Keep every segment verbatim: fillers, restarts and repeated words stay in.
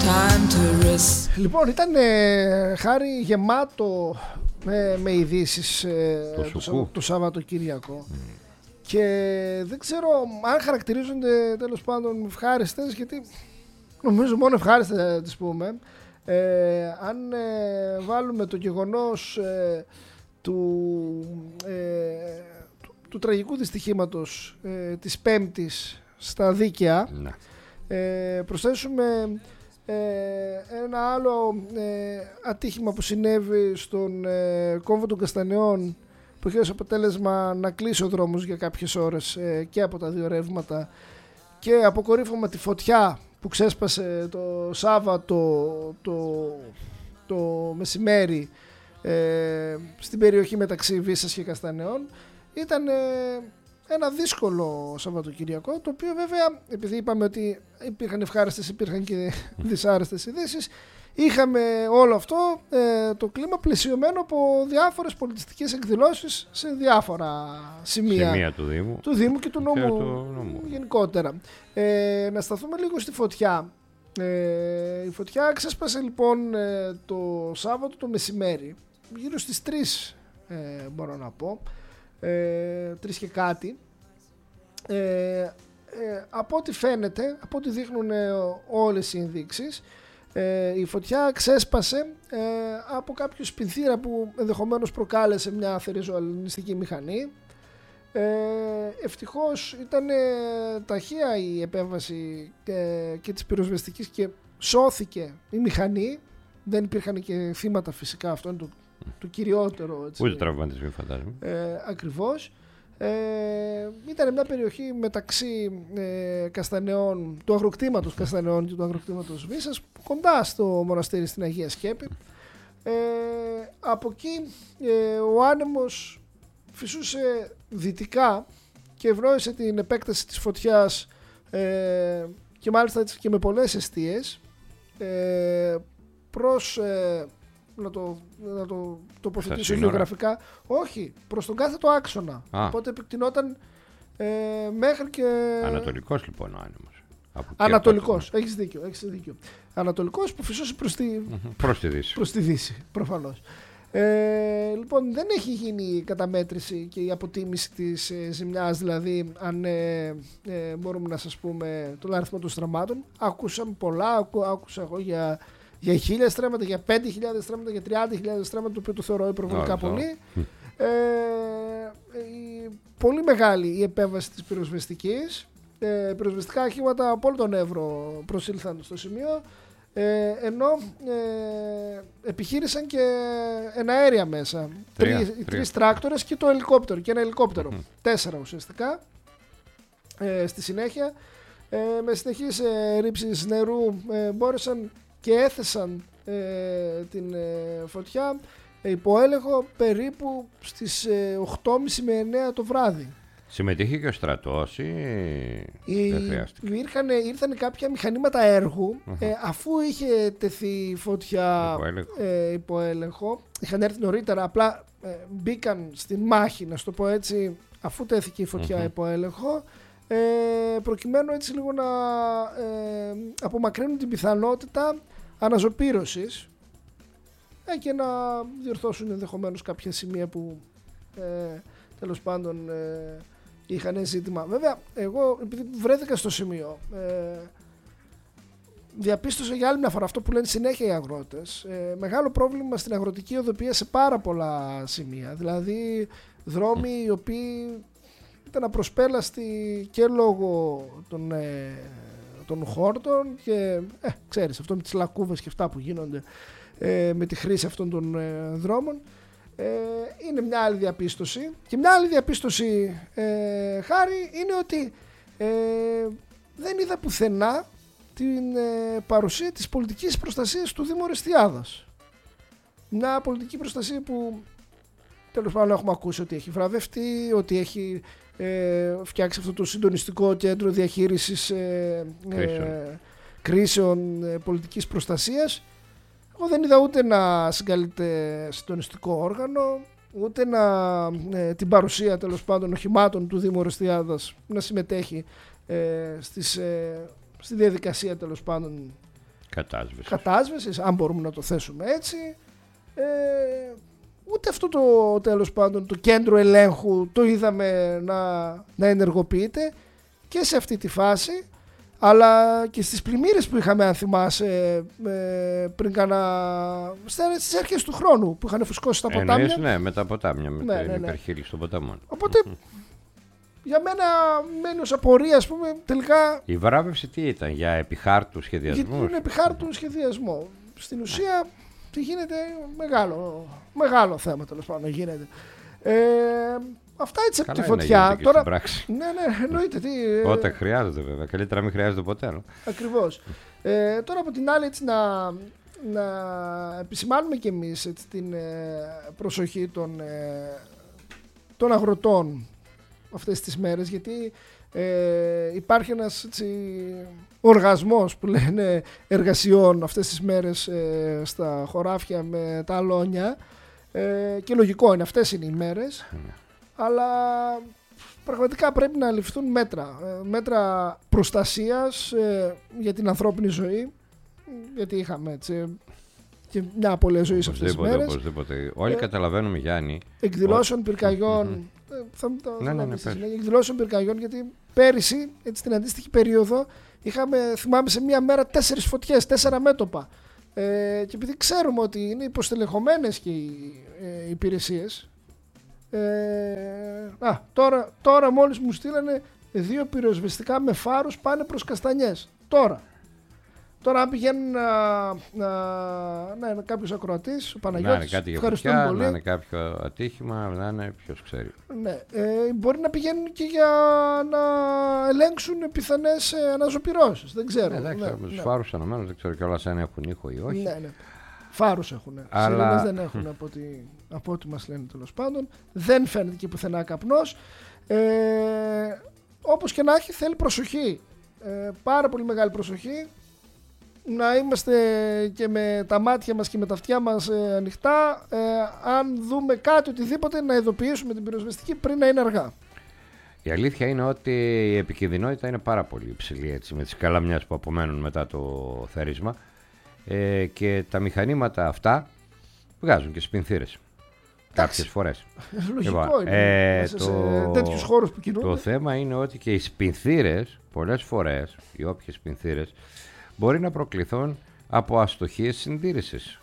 Λοιπόν, ήταν ε, Χάρη γεμάτο ε, με ειδήσεις ε, το, το Σαββατοκύριακο mm. και δεν ξέρω αν χαρακτηρίζονται τέλος πάντων ευχάριστες, γιατί νομίζω μόνο ευχάριστες θα τις πούμε. Ε, αν ε, βάλουμε το γεγονός ε, του, ε, του, του τραγικού δυστυχήματος ε, της Πέμπτης στα δίκαια mm. ε, προσθέσουμε Ε, ένα άλλο ε, ατύχημα που συνέβη στον ε, κόμβο των Καστανιών, που είχε ως αποτέλεσμα να κλείσει ο δρόμος για κάποιες ώρες ε, και από τα δύο ρεύματα, και αποκορύφωμα τη φωτιά που ξέσπασε το Σάββατο το, το μεσημέρι ε, στην περιοχή μεταξύ Βύσσας και Καστανιών. Ήταν ε, ένα δύσκολο Σαββατοκυριακό, το οποίο βέβαια, επειδή είπαμε ότι υπήρχαν ευχάριστες, υπήρχαν και δυσάρεστες ειδήσεις, είχαμε όλο αυτό ε, το κλίμα πλαισιωμένο από διάφορες πολιτιστικές εκδηλώσεις σε διάφορα σημεία, σημεία του, Δήμου. του Δήμου και του νόμου, και του νόμου. γενικότερα. Ε, να σταθούμε λίγο στη φωτιά. Ε, η φωτιά ξέσπασε λοιπόν ε, το Σάββατο το μεσημέρι, γύρω στις τρεις ε, μπορώ να πω. Ε, τρεις και κάτι. ε, ε, από ό,τι φαίνεται, από ό,τι δείχνουν ε, όλες οι ενδείξεις, ε, η φωτιά ξέσπασε ε, από κάποιο σπινθήρα που ενδεχομένως προκάλεσε μια θερειζοαλνιστική μηχανή. ε, ευτυχώς ήταν ε, ταχεία η επέμβαση ε, και της πυροσβεστικής και σώθηκε η μηχανή. Δεν υπήρχαν και θύματα φυσικά, αυτό είναι το το κυριότερο. Έτσι, ούτε τραυματισμοί φαντάζομαι. Ε, ακριβώς. Ε, ήταν μια περιοχή μεταξύ ε, Καστανεών, του αγροκτήματος Καστανεών και του αγροκτήματος Βύσσας, κοντά στο μοναστήρι στην Αγία Σκέπη. Ε, από εκεί ε, ο άνεμος φυσούσε δυτικά και ευνόησε την επέκταση της φωτιάς ε, και μάλιστα και με πολλές εστίες ε, προς... Ε, να το, να το τοποθετήσω γεωγραφικά, όχι, προς τον κάθετο άξονα. Α. Οπότε επεκτηνόταν ε, μέχρι και... Ανατολικός λοιπόν ο άνεμος. Ανατολικός, έχεις δίκιο, έχεις δίκιο. Ανατολικός που φυσούσε προς τη... προς τη Δύση. Προς τη Δύση, προφανώς. Ε, λοιπόν, δεν έχει γίνει η καταμέτρηση και η αποτίμηση της ε, ζημιάς, δηλαδή αν ε, ε, μπορούμε να σας πούμε τον αριθμό των στραμμάτων. Άκουσαμε πολλά, άκου, άκουσα εγώ για... για χίλια στρέμματα, για πέντε χιλιάδες στρέμματα, για τριάντα χιλιάδες στρέμματα, το οποίο το θεωρώ υπερβολικά πολύ. Ε, η, πολύ μεγάλη η επέμβαση της πυροσβεστικής. Ε, πυροσβεστικά οχήματα από όλο τον Εύρο προσήλθαν στο σημείο, ε, ενώ ε, επιχείρησαν και εναέρια μέσα. Τρία, τρεις, τρία. τρεις τράκτορες και το ελικόπτερο, και ένα ελικόπτερο. Mm. Τέσσερα ουσιαστικά. Ε, στη συνέχεια, ε, με συνεχείς ε, ρήψεις νερού ε, μπόρεσαν και έθεσαν ε, την ε, φωτιά ε, υπό έλεγχο περίπου στις ε, οκτώ και μισή με εννέα το βράδυ. Συμμετείχε και ο στρατός ή η, δεν χρειάστηκε? Ήρθαν, ήρθαν κάποια μηχανήματα έργου uh-huh. ε, αφού είχε τεθεί φωτιά υπό έλεγχο. Ε, υπό έλεγχο. Είχαν έρθει νωρίτερα, απλά ε, μπήκαν στην μάχη, να σου το πω έτσι, αφού τέθηκε η φωτιά uh-huh. υπό έλεγχο, ε, προκειμένου έτσι λίγο να ε, απομακρύνουν την πιθανότητα αναζωπήρωσης ε, και να διορθώσουν ενδεχομένως κάποια σημεία που ε, τέλος πάντων ε, είχαν ζήτημα. Βέβαια, εγώ επειδή βρέθηκα στο σημείο ε, διαπίστωσα για άλλη μια φορά αυτό που λένε συνέχεια οι αγρότες, ε, μεγάλο πρόβλημα στην αγροτική οδοποιία σε πάρα πολλά σημεία, δηλαδή δρόμοι οι οποίοι ήταν απροσπέλαστοι και λόγω των, ε, των χόρτων και ε, ξέρεις αυτό με τις λακκούβες και αυτά που γίνονται ε, με τη χρήση αυτών των ε, δρόμων. Ε, είναι μια άλλη διαπίστωση. Και μια άλλη διαπίστωση, ε, Χάρη, είναι ότι ε, δεν είδα πουθενά την ε, παρουσία της πολιτικής προστασίας του Δήμου Ορεστιάδας. Μια πολιτική προστασία που τέλος πάντων έχουμε ακούσει ότι έχει βραβευτεί, ότι έχει ε, φτιάξει αυτό το συντονιστικό κέντρο διαχείρισης ε, κρίσεων, ε, κρίσεων ε, πολιτικής προστασίας. Εγώ δεν είδα ούτε να συγκαλείται συντονιστικό όργανο, ούτε να, ε, την παρουσία τέλος πάντων οχημάτων του Δήμου Ορεστιάδας να συμμετέχει ε, στις, ε, στη διαδικασία τέλος πάντων κατάσβεσης. κατάσβεσης, αν μπορούμε να το θέσουμε έτσι. Ε, ούτε αυτό το, τέλος πάντων, το κέντρο ελέγχου το είδαμε να, να ενεργοποιείται και σε αυτή τη φάση, αλλά και στις πλημμύρες που είχαμε, αν θυμάσαι, ε, πριν κάνα, στις αρχές του χρόνου που είχαν φουσκώσει τα ποτάμια. Εννοείς, ναι, με τα ποτάμια, με ναι, την ναι, ναι. υπερχείλη των ποταμών. Οπότε για μένα μένει ως απορία, ας πούμε, τελικά. Η βράβευση τι ήταν, για επιχάρτου σχεδιασμού? Για την επιχάρτου σχεδιασμό. Στην ουσία τι γίνεται, μεγάλο, μεγάλο θέμα τέλος πάντων γίνεται. Ε, αυτά έτσι από τη φωτιά. Τώρα, ναι, ναι, εννοείται. Τι, όταν χρειάζεται βέβαια. Καλύτερα μην χρειάζεται ποτέ. Ακριβώς. Ε, τώρα από την άλλη έτσι να, να επισημάνουμε κι εμείς έτσι, την ε, προσοχή των, ε, των αγροτών αυτές τις μέρες, γιατί ε, υπάρχει ένας έτσι, οργασμός που λένε εργασιών αυτές τις μέρες ε, στα χωράφια με τα αλόνια ε, και λογικό είναι, αυτές είναι οι μέρες, mm. αλλά πραγματικά πρέπει να ληφθούν μέτρα, ε, μέτρα προστασίας ε, για την ανθρώπινη ζωή, γιατί είχαμε έτσι και μια απώλεια ζωής αυτές τις μέρες. Οπωσδήποτε. Όλοι ε, καταλαβαίνουμε, Γιάννη. Εκδηλώσεων ο... πυρκαγιών. Mm-hmm. ε, θα, θα, ναι, ναι, ναι, ναι, εκδηλώσεων πυρκαγιών, γιατί πέρυσι, έτσι, την αντίστοιχη περίοδο, είχαμε, θυμάμαι, σε μια μέρα τέσσερις φωτιές, τέσσερα μέτωπα. Ε, και επειδή ξέρουμε ότι είναι υποστελεχωμένες και οι ε, υπηρεσίες, ε, α, τώρα, τώρα μόλις μου στείλανε δύο πυροσβεστικά με φάρους πάνε προς Καστανιές. Τώρα. Τώρα αν πηγαίνουν να, να, να είναι κάποιος ακροατής, ο Παναγιώτης, ευχαριστούμε φωτιά, πολύ. Να είναι κάποιο ατύχημα, να είναι ποιος ξέρει. Ναι, ε, μπορεί να πηγαίνουν και για να ελέγξουν πιθανές ε, αναζωπυρώσεις, δεν ξέρω. Ναι, εντάξει, ναι, με τους ναι. φάρους αναμένω, δεν ξέρω κιόλας αν έχουν ήχο ή όχι. Ναι, ναι. Φάρους έχουν, αλλά... σιρήνες δεν έχουν από ό,τι, από ό,τι μας λένε τέλος πάντων. Δεν φαίνεται και πουθενά καπνός. Ε, όπως και να έχει, θέλει προσοχή, ε, πάρα πολύ μεγάλη προσοχή. Να είμαστε και με τα μάτια μας και με τα αυτιά μας ε, ανοιχτά, ε, αν δούμε κάτι, οτιδήποτε, να ειδοποιήσουμε την πυροσβεστική πριν να είναι αργά. Η αλήθεια είναι ότι η επικινδυνότητα είναι πάρα πολύ υψηλή, έτσι, με τις καλαμιές που απομένουν μετά το θέρισμα, ε, και τα μηχανήματα αυτά βγάζουν και σπινθήρες κάποιες φορές. Λογικό λοιπόν, είναι, ε, σε το, τέτοιους χώρους που κινούνται. Το θέμα είναι ότι και οι σπινθήρες πολλές φορές, οι όποιες σπινθήρες, μπορεί να προκληθούν από αστοχίες συντήρησης.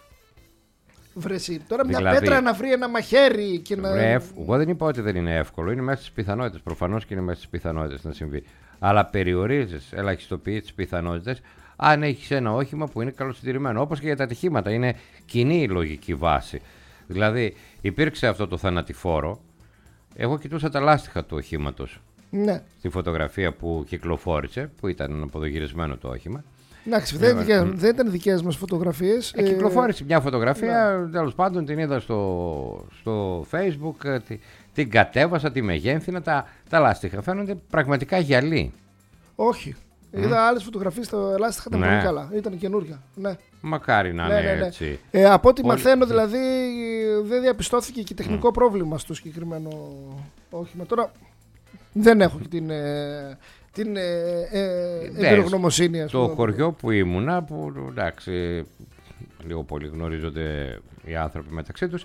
Βρεσί. Τώρα μια δηλαδή, πέτρα να βρει ένα μαχαίρι και να... Βρε, εγώ δεν είπα ότι δεν είναι εύκολο, είναι μέσα στις πιθανότητες. Προφανώς και είναι μέσα στις πιθανότητες να συμβεί. Αλλά περιορίζεις, ελαχιστοποιείς τις πιθανότητες αν έχεις ένα όχημα που είναι καλοσυντηρημένο. Όπως και για τα ατυχήματα, είναι κοινή η λογική βάση. Δηλαδή, υπήρξε αυτό το θανατηφόρο. Εγώ κοιτούσα τα λάστιχα του οχήματος. Ναι. Στη φωτογραφία που κυκλοφόρησε, που ήταν αποδογυρισμένο το όχημα. Εντάξει, δεν, ε, δεν ήταν δικές μας φωτογραφίες. Ε, κυκλοφόρησε μια φωτογραφία, ναι. Τέλος πάντων την είδα στο, στο Facebook, τη, την κατέβασα, τη μεγένθηνα, τα, τα λάστιχα φαίνονται πραγματικά γυαλί. Όχι. Mm. Είδα άλλες φωτογραφίες, τα λάστιχα ήταν, ναι, πολύ καλά, ήταν καινούργια. Ναι. Μακάρι να, ναι, είναι, ναι, ναι, έτσι. Ε, από ό,τι Όλοι... μαθαίνω, δηλαδή, δεν διαπιστώθηκε και τεχνικό mm. πρόβλημα στο συγκεκριμένο όχημα. Τώρα δεν έχω και την... Ε, την ε, ε, εμπειρογνωμοσύνη. Το χωριό που ήμουνα, που εντάξει, λίγο πολύ γνωρίζονται οι άνθρωποι μεταξύ τους,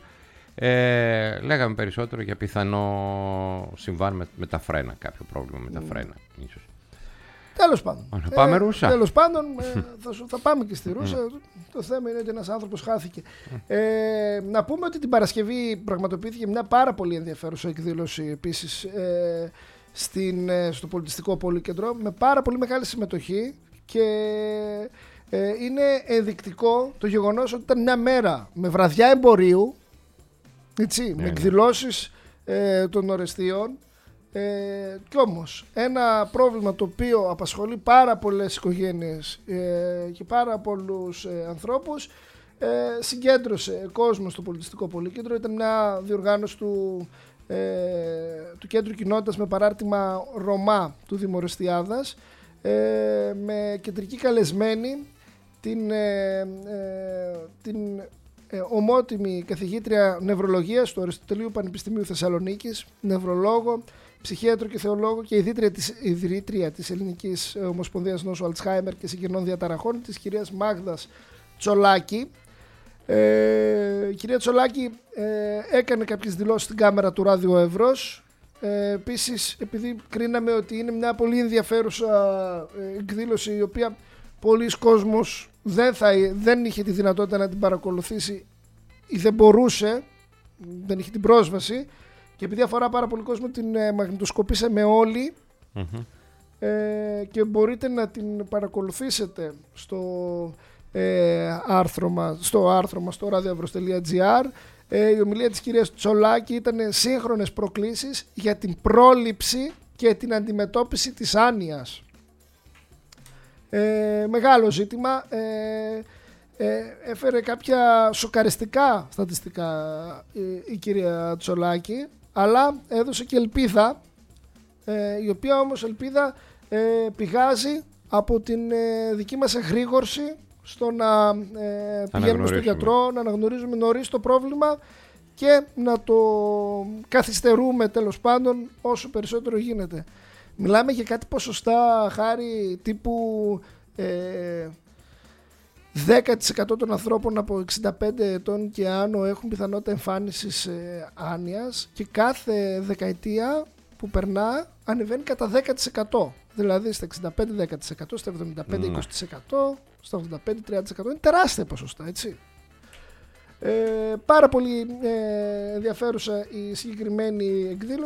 ε, λέγαμε περισσότερο για πιθανό συμβάν με, με τα φρένα, κάποιο πρόβλημα με τα mm. φρένα ίσως. Τέλος πάντων. Θα πάμε ε, Ρούσα. Τέλος πάντων, ε, θα, θα πάμε και στη Ρούσα. Mm. Το θέμα είναι ότι ένας άνθρωπος χάθηκε. Mm. Ε, να πούμε ότι την Παρασκευή πραγματοποιήθηκε μια πάρα πολύ ενδιαφέρουσα εκδήλωση επίσης, ε, Στην, στο πολιτιστικό πολύκεντρο, με πάρα πολύ μεγάλη συμμετοχή, και ε, είναι ενδεικτικό το γεγονός ότι ήταν μια μέρα με βραδιά εμπορίου, έτσι, ναι, με εκδηλώσεις ε, των ορεστίων, ε, κι όμως ένα πρόβλημα το οποίο απασχολεί πάρα πολλές οικογένειες ε, και πάρα πολλούς ε, ανθρώπους, ε, συγκέντρωσε κόσμο στο πολιτιστικό πολύκεντρο. Ήταν μια διοργάνωση του Ε, του Κέντρου Κοινότητας με παράρτημα Ρωμά του Δημορεστιάδας, ε, με κεντρική καλεσμένη την, ε, ε, την ε, ομότιμη καθηγήτρια νευρολογίας του Αριστοτελείου Πανεπιστημίου Θεσσαλονίκης, νευρολόγο ψυχίατρο και θεολόγο και ιδρύτρια της, ιδρύτρια της Ελληνικής Ομοσπονδίας Νόσου Αλτσχάιμερ και Συγγενών Διαταραχών, της κυρίας Μάγδας Τσολάκη. Ε, η κυρία Τσολάκη ε, έκανε κάποιες δηλώσεις στην κάμερα του Ράδιο Εύρος. Ε, επίσης, επειδή κρίναμε ότι είναι μια πολύ ενδιαφέρουσα ε, εκδήλωση, η οποία πολλοί κόσμος δεν, θα, δεν είχε τη δυνατότητα να την παρακολουθήσει ή δεν μπορούσε, δεν είχε την πρόσβαση, και επειδή αφορά πάρα πολύ κόσμο, την ε, μαγνητοσκοπήσαμε όλοι. Mm-hmm. ε, και μπορείτε να την παρακολουθήσετε στο ε, άρθρο μας, στο άρθρο μας στο radioevros τελεία gr. ε, η ομιλία της κυρίας Τσολάκη ήταν σύγχρονες προκλήσεις για την πρόληψη και την αντιμετώπιση της άνοιας. Ε, μεγάλο ζήτημα. ε, ε, έφερε κάποια σοκαριστικά στατιστικά η, η κυρία Τσολάκη, αλλά έδωσε και ελπίδα, ε, η οποία όμως ελπίδα ε, πηγάζει από την ε, δική μας εγρήγορση στο να ε, πηγαίνουμε στον γιατρό, να αναγνωρίζουμε νωρίς το πρόβλημα και να το καθυστερούμε τέλος πάντων όσο περισσότερο γίνεται. Μιλάμε για κάτι ποσοστά, Χάρη, τύπου ε, δέκα τοις εκατό των ανθρώπων από εξήντα πέντε ετών και άνω έχουν πιθανότητα εμφάνισης ε, άνοιας, και κάθε δεκαετία που περνά ανεβαίνει κατά δέκα τοις εκατό. Δηλαδή στα εξήντα πέντε δέκα τοις εκατό, στα εβδομήντα πέντε είκοσι τοις εκατό, στα ογδόντα πέντε τριάντα τοις εκατό. Είναι τεράστια ποσοστά, έτσι. Ε, πάρα πολύ ε, ενδιαφέρουσα η συγκεκριμένη εκδήλωση.